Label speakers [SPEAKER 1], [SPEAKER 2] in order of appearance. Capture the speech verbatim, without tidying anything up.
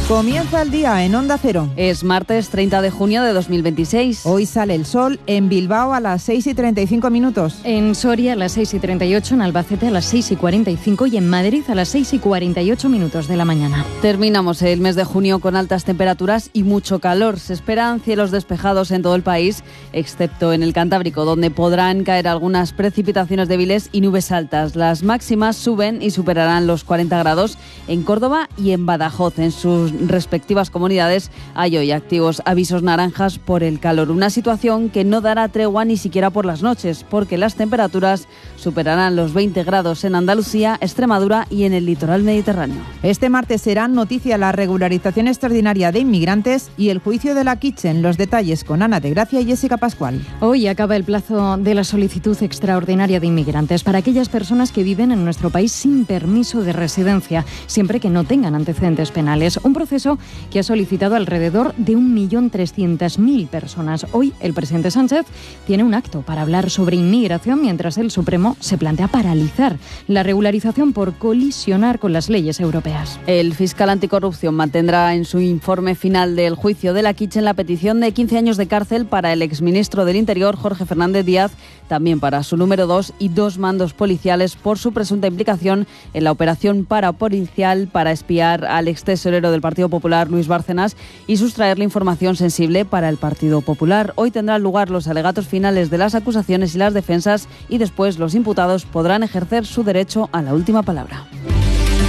[SPEAKER 1] Comienza el día en Onda Cero.
[SPEAKER 2] Es martes treinta de junio de dos mil veintiséis.
[SPEAKER 1] Hoy sale el sol en Bilbao a las seis y treinta y cinco minutos.
[SPEAKER 3] En Soria a las seis y treinta y ocho, en Albacete a las seis y cuarenta y cinco y en Madrid a las seis y cuarenta y ocho minutos de la mañana.
[SPEAKER 2] Terminamos el mes de junio con altas temperaturas y mucho calor. Se esperan cielos despejados en todo el país, excepto en el Cantábrico, donde podrán caer algunas precipitaciones débiles y nubes altas. Las máximas suben y superarán los cuarenta grados en Córdoba y en Badajoz. En sus respectivas comunidades hay hoy activos avisos naranjas por el calor. Una situación que no dará tregua ni siquiera por las noches, porque las temperaturas superarán los veinte grados en Andalucía, Extremadura y en el litoral mediterráneo.
[SPEAKER 1] Este martes será noticia la regularización extraordinaria de inmigrantes y el juicio de la Kitchen. Los detalles con Ana de Gracia y Jessica Pascual.
[SPEAKER 3] Hoy acaba el plazo de la solicitud extraordinaria de inmigrantes para aquellas personas que viven en nuestro país sin permiso de residencia, siempre que no tengan antecedentes penales. Un proceso que ha solicitado alrededor de un millón trescientas mil personas. Hoy el presidente Sánchez tiene un acto para hablar sobre inmigración, mientras el Supremo se plantea paralizar la regularización por colisionar con las leyes europeas.
[SPEAKER 2] El fiscal anticorrupción mantendrá en su informe final del juicio de la Kitchen la petición de quince años de cárcel para el exministro del Interior, Jorge Fernández Díaz, también para su número dos y dos mandos policiales por su presunta implicación en la operación parapolicial para espiar al extesorero del Partido Popular, Luis Bárcenas, y sustraerle información sensible para el Partido Popular. Hoy tendrán lugar los alegatos finales de las acusaciones y las defensas y después los imputados podrán ejercer su derecho a la última palabra.